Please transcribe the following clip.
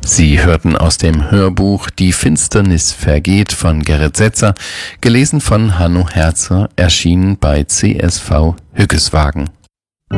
Sie hörten aus dem Hörbuch Die Finsternis vergeht von Gerrit Setzer, gelesen von Hanno Herzer, erschienen bei CSV Hückeswagen.